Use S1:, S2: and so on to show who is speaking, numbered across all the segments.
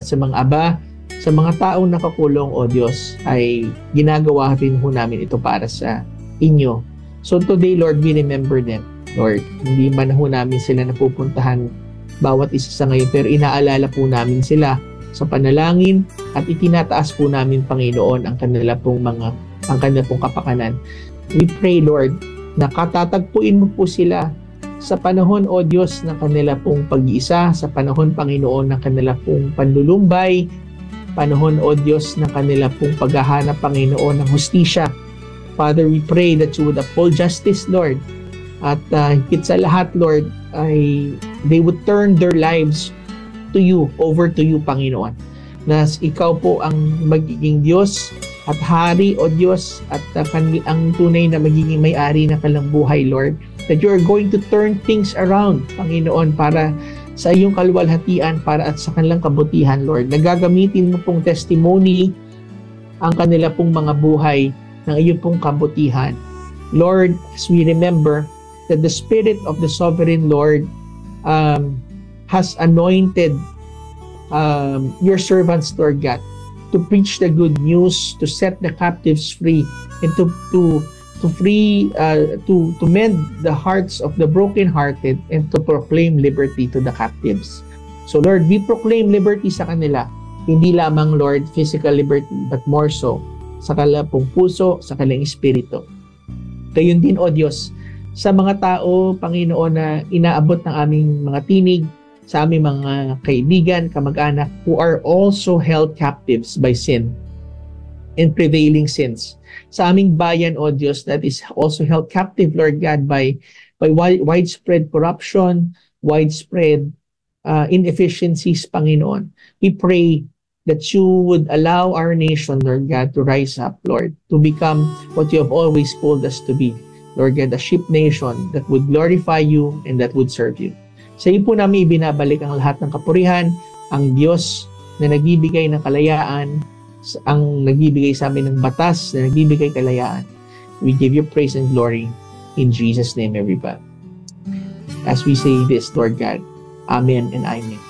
S1: sa mga aba, sa mga taong nakakulong, O Diyos, ay ginagawa rin ho namin ito para sa inyo. So today, Lord, we remember them. Lord, hindi man ho namin sila napupuntahan bawat isa sa ngayon, pero inaalala po namin sila sa panalangin at itinataas po namin, Panginoon, ang kanila pong kapakanan. We pray, Lord, na katatagpuin mo po sila sa panahon, O Diyos, ng kanila pong pag-iisa, sa panahon, Panginoon, ng kanila pong panlulumbay, panahon, O Diyos, ng kanila pong paghahanap, Panginoon, ng hustisya. Father, we pray that you would uphold justice, Lord. At higit sa lahat, Lord, ay they would turn their lives to you, over to you, Panginoon. Na ikaw po ang magiging Diyos at Hari, O Diyos, at ang tunay na magiging may-ari na kalang buhay, Lord. That you are going to turn things around, Panginoon, para sa iyong kaluwalhatian, para at sa kanilang kabutihan, Lord. Nagagamitin mo pong testimony ang kanila pong mga buhay ng iyong pong kabutihan. Lord, as we remember that the Spirit of the Sovereign Lord has anointed your servants, Lord God, to preach the good news, to set the captives free, and to mend the hearts of the brokenhearted, and to proclaim liberty to the captives. So Lord, we proclaim liberty sa kanila, hindi lamang, Lord, physical liberty, but more so sa kanilang puso, sa kanilang espiritu. Gayon din, O Diyos, sa mga tao, Panginoon, na inaabot ng aming mga tinig, sa aming mga kaibigan, kamag-anak, who are also held captives by sin and prevailing sins. Sa aming bayan, O Diyos, that is also held captive, Lord God, by widespread corruption, widespread inefficiencies, Panginoon. We pray that you would allow our nation, Lord God, to rise up, Lord, to become what you have always called us to be, Lord God, a sheep nation that would glorify you and that would serve you. Sa iyo po namin ibinabalik ang lahat ng kapurihan, ang Diyos na nagbibigay ng kalayaan, ang nagbibigay sa amin ng batas na nagbibigay kalayaan. We give you praise and glory in Jesus' name, everybody. As we say this, Lord God, Amen and Amen.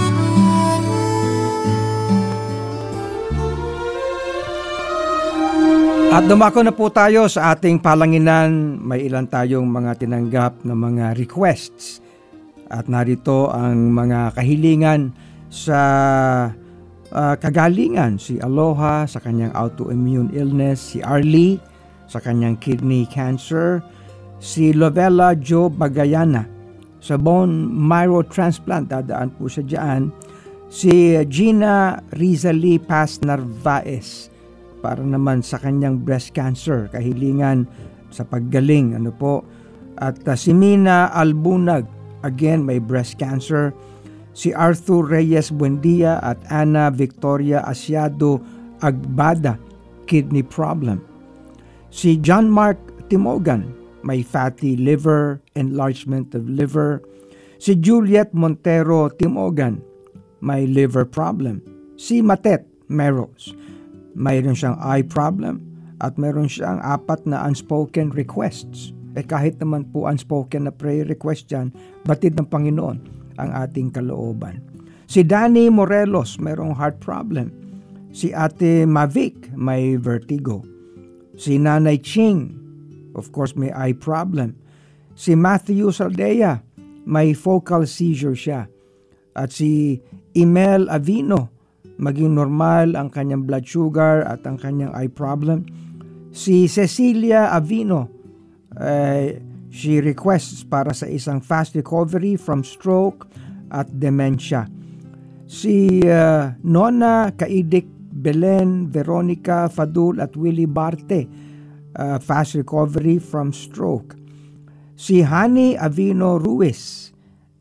S2: At dumako na po tayo sa ating palanginan. May ilan tayong mga tinanggap na mga requests. At narito ang mga kahilingan sa kagalingan. Si Aloha sa kanyang autoimmune illness. Si Arlie sa kanyang kidney cancer. Si Lovella Jo Bagayana sa bone marrow transplant. Dadaan po siya dyan. Si Gina Rizali Paz Narvaez para naman sa kanyang breast cancer, kahilingan sa paggaling, At si Mina Albunag, again may breast cancer. Si Arthur Reyes Buendia at Ana Victoria Asiado Agbada, kidney problem. Si John Mark Timogan, may fatty liver, enlargement of liver. Si Juliet Montero Timogan, may liver problem. Si Matet Meros, mayroon siyang eye problem at mayroon siyang 4 na unspoken requests. Kahit naman po unspoken na prayer request yan, batid ng Panginoon ang ating kalooban. Si Danny Morelos, mayroong heart problem. Si Ate Mavic, may vertigo. Si Nanay Ching, of course may eye problem. Si Matthew Saldea, may focal seizure siya. At si Emel Avino, maging normal ang kanyang blood sugar at ang kanyang eye problem. Si Cecilia Avino, she requests para sa isang fast recovery from stroke at dementia. Si Nona Kaidik Belen, Veronica Fadul at Willie Barte, fast recovery from stroke. Si Hani Avino Ruiz,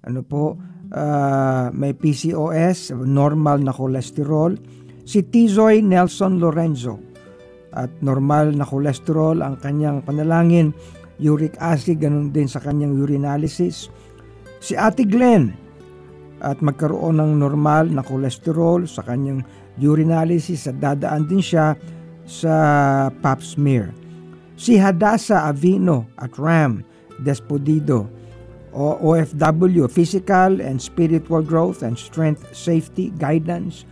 S2: may PCOS, normal na cholesterol. Si Tizoy Nelson Lorenzo, at normal na cholesterol ang kanyang panalangin, uric acid, ganun din sa kanyang urinalysis. Si Ate Glenn, at magkaroon ng normal na cholesterol sa kanyang urinalysis at dadaan din siya sa pap smear. Si Hadassah Avino at Ram Despodido, OFW, physical and spiritual growth and strength, safety, guidance,